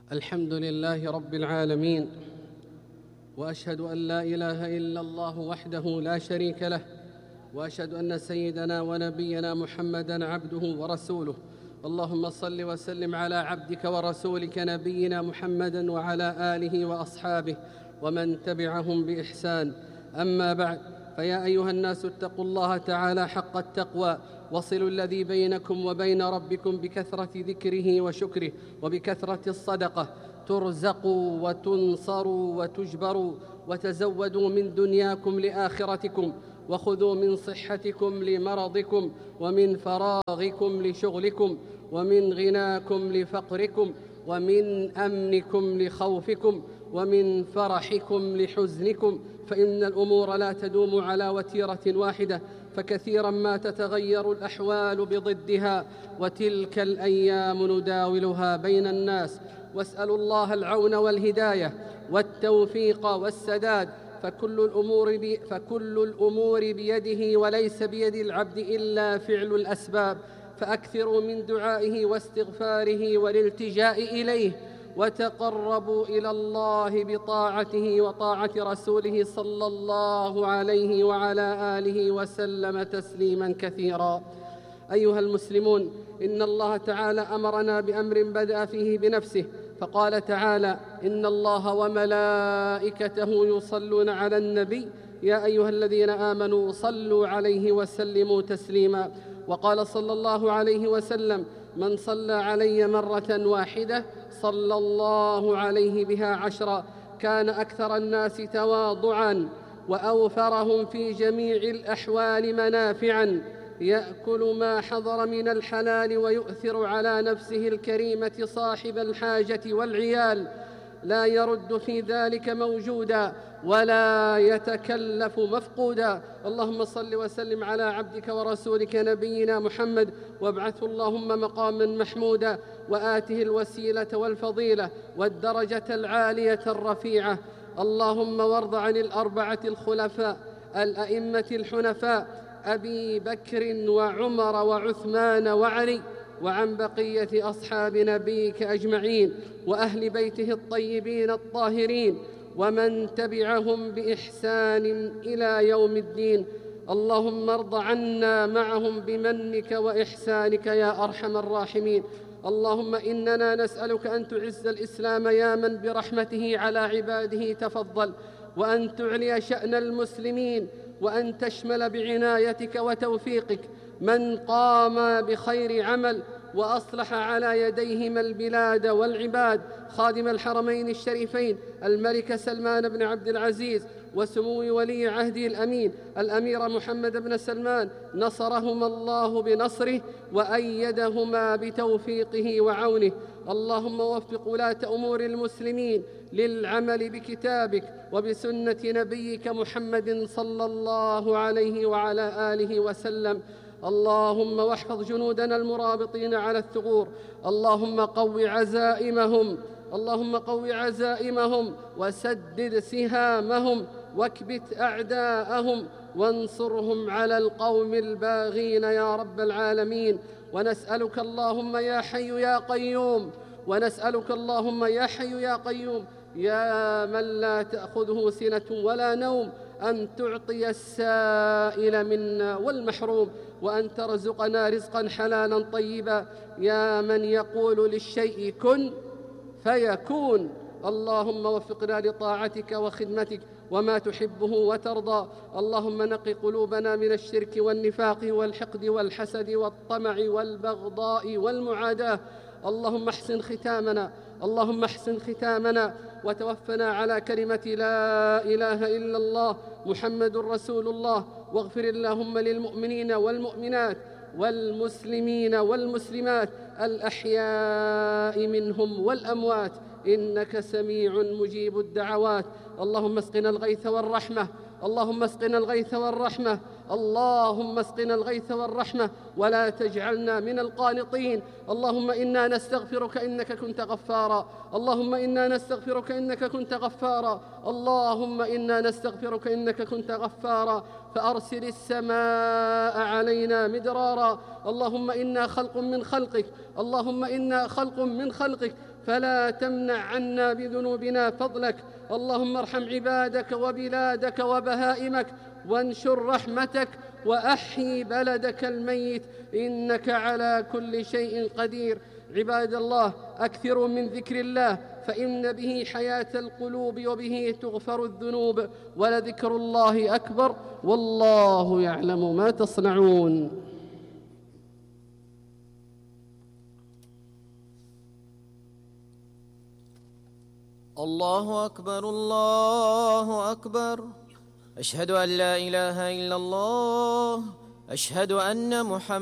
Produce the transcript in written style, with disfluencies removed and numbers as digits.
الحمد لله رب العالمين، وأشهد أن لا إله إلا الله وحده لا شريك له، وأشهد أن سيدنا ونبينا محمدًا عبده ورسوله. اللهم صل وسلم على عبدك ورسولك نبينا محمد وعلى آله وأصحابه ومن تبعهم بإحسان. أما بعد، فيا أيها الناس اتقوا الله تعالى حق التقوى، وصلوا الذي بينكم وبين ربكم بكثرة ذكره وشكره وبكثرة الصدقة، ترزقوا وتنصروا وتجبروا، وتزودوا من دنياكم لآخرتكم، وخذوا من صحتكم لمرضكم، ومن فراغكم لشغلكم، ومن غناكم لفقركم، ومن أمنكم لخوفكم، ومن فرحكم لحزنكم، فإن الأمور لا تدوم على وتيرة واحدة، فكثيرا ما تتغير الأحوال بضدها، وتلك الأيام نداولها بين الناس. واسألوا الله العون والهداية والتوفيق والسداد، فكل الأمور بيده، وليس بيد العبد إلا فعل الأسباب. فأكثروا من دعائه واستغفاره والالتجاء إليه، وتقربوا إلى الله بطاعته وطاعة رسوله صلى الله عليه وعلى آله وسلم تسليما كثيرا. أيها المسلمون، إن الله تعالى أمرنا بأمر بدأ فيه بنفسه، فقال تعالى: إن الله وملائكته يصلون على النبي يا أيها الذين آمنوا صلوا عليه وسلموا تسليما. وقال صلى الله عليه وسلم: من صلى علي مرة واحدة صلى الله عليه بها 10. كان أكثر الناس تواضعا وأوفرهم في جميع الأحوال منافعا، يأكل ما حضر من الحلال ويؤثر على نفسه الكريمة صاحب الحاجة والعيال، لا يرد في ذلك موجودا ولا يتكلف مفقودا. اللهم صل وسلم على عبدك ورسولك نبينا محمد، وابعثه اللهم مقاما محمودا، وآته الوسيلة والفضيلة والدرجة العالية الرفيعة. اللهم وارض عن الأربعة الخلفاء الأئمة الحنفاء أبي بكر وعمر وعثمان وعلي، وعن بقية أصحاب نبيك أجمعين، وأهل بيته الطيبين الطاهرين، ومن تبعهم بإحسان إلى يوم الدين. اللهم ارض عنا معهم بمنك وإحسانك يا أرحم الراحمين. اللهم إننا نسألك أن تعز الإسلام يا من برحمته على عباده تفضل، وأن تعلي شأن المسلمين، وأن تشمل بعنايتك وتوفيقك من قام بخير عمل وأصلح على يديهما البلاد والعباد، خادم الحرمين الشريفين الملك سلمان بن عبد العزيز، وسمو ولي عهده الأمين الأمير محمد بن سلمان، نصرهما الله بنصره وأيدهما بتوفيقه وعونه. اللهم وفق ولاة أمور المسلمين للعمل بكتابك وبسنة نبيك محمد صلى الله عليه وعلى آله وسلم. اللهم واحفظ جنودنا المرابطين على الثغور. اللهم قو عزائمهم وسدد سهامهم، واكبت أعداءهم، وانصرهم على القوم الباغين يا رب العالمين. ونسألك اللهم يا حي يا قيوم، يا من لا تأخذه سنة ولا نوم، أن تعطي السائل منا والمحروم، وأن ترزقنا رزقا حلالا طيبا، يا من يقول للشيء كن فيكون. اللهم وفقنا لطاعتك وخدمتك وما تحبه وترضى. اللهم نق قلوبنا من الشرك والنفاق والحقد والحسد والطمع والبغضاء والمعاداة. اللهم احسن ختامنا وتوفنا على كلمة لا إله إلا الله محمد رسول الله. واغفر اللهم للمؤمنين والمؤمنات والمسلمين والمسلمات الأحياء منهم والأموات، إنك سميع مجيب الدعوات. اللهم اسقنا الغيث والرحمة، ولا تجعلنا من القانطين. اللهم إنا نستغفرك إنك كنت غفارا، اللهم إنا نستغفرك إنك كنت غفارا، فأرسل السماء علينا مدرارا. اللهم إنا خلق من خلقك فلا تمنع عنا بذنوبنا فضلك. اللهم ارحم عبادك وبلادك وبهائمك، وانشر رحمتك، وأحيي بلدك الميت، إنك على كل شيء قدير. عباد الله، أكثروا من ذكر الله، فإن به حياة القلوب وبه تغفر الذنوب، ولذكر الله أكبر، والله يعلم ما تصنعون. الله أكبر الله أكبر، أشهد أن لا إله إلا الله، أشهد أن محمد